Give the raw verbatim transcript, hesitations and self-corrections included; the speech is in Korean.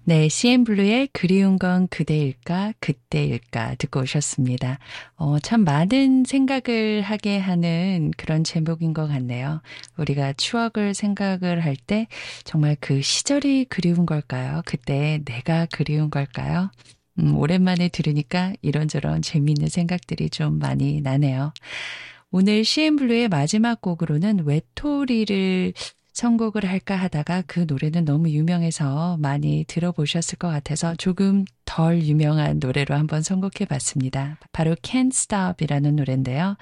네, 씨엔블루의 그리운 건 그대일까 그때일까 듣고 오셨습니다. 어, 참 많은 생각을 하게 하는 그런 제목인 것 같네요. 우리가 추억을 생각을 할 때 정말 그 시절이 그리운 걸까요? 그때 내가 그리운 걸까요? 음, 오랜만에 들으니까 이런저런 재미있는 생각들이 좀 많이 나네요. 오늘 씨엔블루의 마지막 곡으로는 외톨이를 선곡을 할까 하다가 그 노래는 너무 유명해서 많이 들어보셨을 것 같아서 조금 덜 유명한 노래로 한번 선곡해 봤습니다. 바로 Can't Stop이라는 노래인데요.